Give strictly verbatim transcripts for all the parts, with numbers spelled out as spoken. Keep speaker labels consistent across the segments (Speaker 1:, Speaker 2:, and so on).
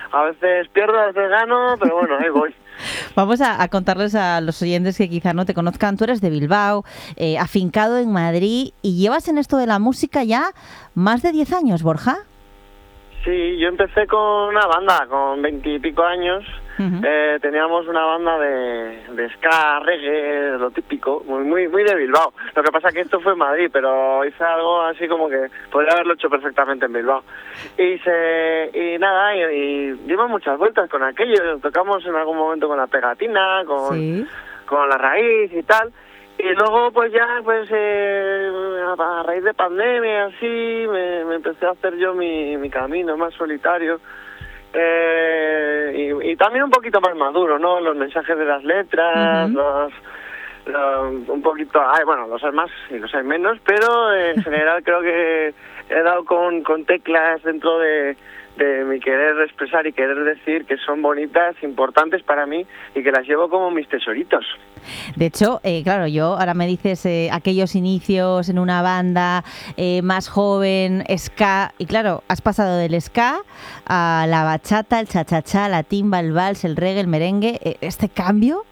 Speaker 1: A veces pierdo, a veces gano, pero bueno, ahí voy.
Speaker 2: Vamos a, a contarles a los oyentes que quizá no te conozcan. Tú eres de Bilbao, eh, afincado en Madrid, y llevas en esto de la música ya más de diez años, Borja.
Speaker 1: Sí, yo empecé con una banda, con veintipico años. Uh-huh. eh, teníamos una banda de, de ska, reggae, lo típico, muy, muy muy de Bilbao. Lo que pasa es que esto fue en Madrid, pero hice algo así como que podría haberlo hecho perfectamente en Bilbao. Y se y nada, y, y dimos muchas vueltas con aquello. Tocamos en algún momento con la pegatina, con, ¿sí? con la raíz y tal. Y luego pues ya, pues eh, a raíz de pandemia, así, me, me empecé a hacer yo mi, mi camino más solitario. Eh, y, y también un poquito más maduro, ¿no? Los mensajes de las letras, uh-huh. los, los, un poquito, ay, bueno, los hay más y los hay menos, pero en general creo que he dado con, con teclas dentro de, de mi querer expresar y querer decir que son bonitas, importantes para mí y que las llevo como mis tesoritos.
Speaker 2: De hecho, eh, claro, yo ahora me dices eh, aquellos inicios en una banda eh, más joven, ska, y claro, has pasado del ska a la bachata, el cha-cha-cha, la timba, el vals, el reggae, el merengue. ¿Este cambio?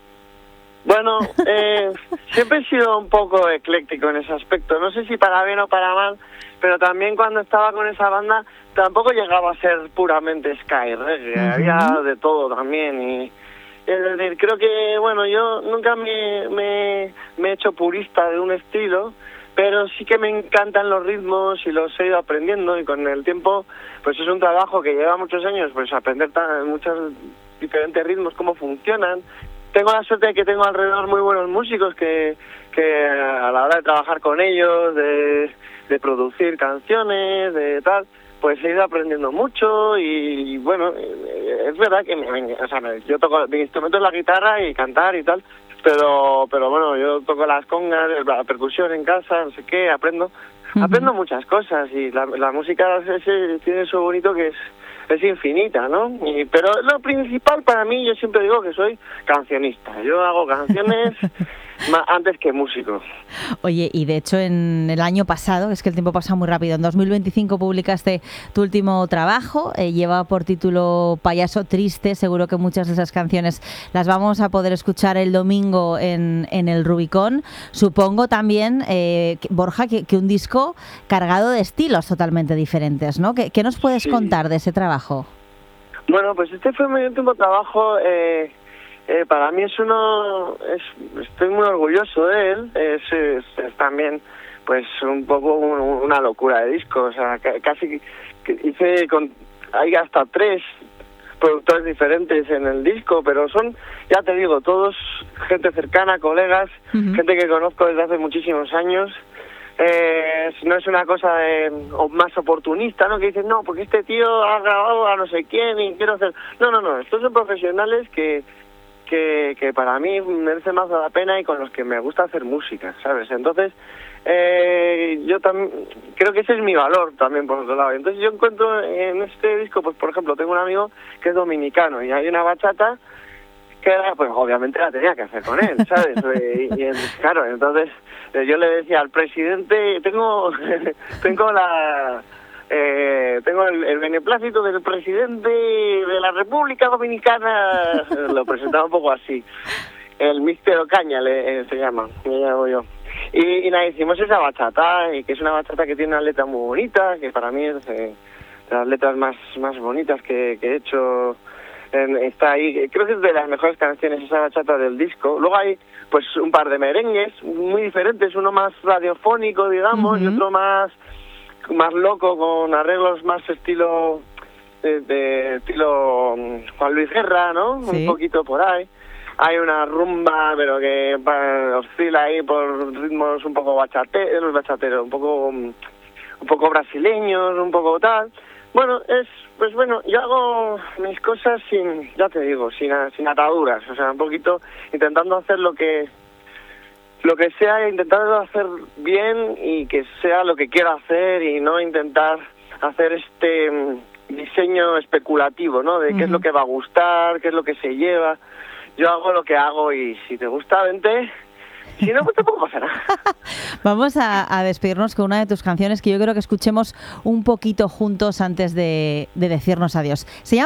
Speaker 1: Bueno, eh, siempre he sido un poco ecléctico en ese aspecto. No sé si para bien o para mal, pero también cuando estaba con esa banda tampoco llegaba a ser puramente ska y reggae. Uh-huh. Había de todo también y... Es decir, creo que, bueno, yo nunca me, me, me he hecho purista de un estilo, pero sí que me encantan los ritmos y los he ido aprendiendo, y con el tiempo, pues es un trabajo que lleva muchos años, pues aprender tan, muchos diferentes ritmos, cómo funcionan. Tengo la suerte de que tengo alrededor muy buenos músicos que, que a la hora de trabajar con ellos, de, de producir canciones, de tal... pues he ido aprendiendo mucho y, y bueno, es verdad que me, me, o sea, yo toco, mi instrumento es la guitarra y cantar y tal, pero pero bueno, yo toco las congas, la percusión en casa, no sé qué, aprendo, uh-huh. aprendo muchas cosas y la, la música ese, tiene eso bonito que es es infinita, ¿no? Y, pero lo principal para mí, yo siempre digo que soy cancionista, yo hago canciones antes que músico.
Speaker 2: Oye, y de hecho en el año pasado, es que el tiempo pasa muy rápido, en dos mil veinticinco publicaste tu último trabajo, eh, lleva por título Payaso Triste. Seguro que muchas de esas canciones las vamos a poder escuchar el domingo en, en el Rubicón. Supongo también, eh, Borja, que, que un disco cargado de estilos totalmente diferentes, ¿no? ¿Qué, qué nos puedes sí. contar de ese trabajo?
Speaker 1: Bueno, pues este fue mi último trabajo. Eh, eh, para mí es uno, es, estoy muy orgulloso de él. Es, es, es también, pues, un poco un, una locura de disco. O sea, casi hice con, hay hasta tres productores diferentes en el disco, pero son, ya te digo, todos gente cercana, colegas, uh-huh. gente que conozco desde hace muchísimos años. Eh, no es una cosa de, o más oportunista, ¿no? Que dices, no, porque este tío ha grabado a no sé quién y quiero hacer... No, no, no, estos son profesionales que, que, que para mí merecen más la pena y con los que me gusta hacer música, ¿sabes? Entonces, eh, yo también creo que ese es mi valor también, por otro lado. Entonces yo encuentro en este disco, pues por ejemplo, tengo un amigo que es dominicano y hay una bachata que era, pues obviamente la tenía que hacer con él, ¿sabes? y, y claro, entonces yo le decía al presidente, tengo tengo la eh, tengo el, el beneplácito del presidente de la República Dominicana, lo presentaba un poco así, el míster Ocaña le, eh, se llama, me llamo yo. Y, y nada, hicimos esa bachata, y que es una bachata que tiene una letra muy bonita, que para mí es eh, de las letras más, más bonitas que, que he hecho. Está ahí, creo que es de las mejores canciones esa bachata del disco. Luego hay pues un par de merengues muy diferentes, uno más radiofónico, digamos, uh-huh. y otro más más loco, con arreglos más estilo de, de estilo Juan Luis Guerra, ¿no? Sí. Un poquito por ahí. Hay una rumba, pero que oscila ahí por ritmos un poco bachateros, bachateros, un poco un poco brasileños, un poco tal. Bueno, es, pues bueno, yo hago mis cosas sin, ya te digo, sin, sin ataduras, o sea, un poquito intentando hacer lo que, lo que sea, intentando hacer bien y que sea lo que quiero hacer y no intentar hacer este um, diseño especulativo, ¿no? De qué uh-huh. es lo que va a gustar, qué es lo que se lleva. Yo hago lo que hago y si te gusta, vente. Si no, pues tampoco pasa nada.
Speaker 2: Vamos a, a despedirnos con una de tus canciones que yo creo que escuchemos un poquito juntos antes de, de decirnos adiós. Se llama